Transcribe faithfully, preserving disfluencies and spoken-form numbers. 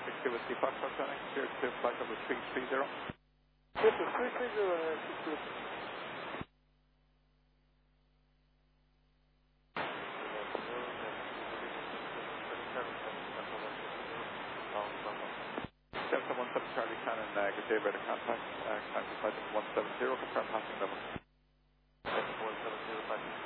six two Whiskey Foxtrot Sonic, clear to flight number three three zero. Yes, sir, three three zero, uh, six two. Delta one seven Charlie Cannon, uh, good day, radar contact, uh, climb to flight number one seven zero, confirm passing level. one seven zero,